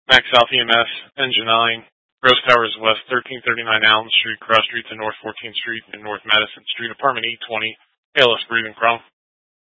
Max South EMS, Engine 9. Rose Towers West, 1339 Allen Street, cross street to North 14th Street and North Madison Street, apartment 820, ALS Breathing Problem.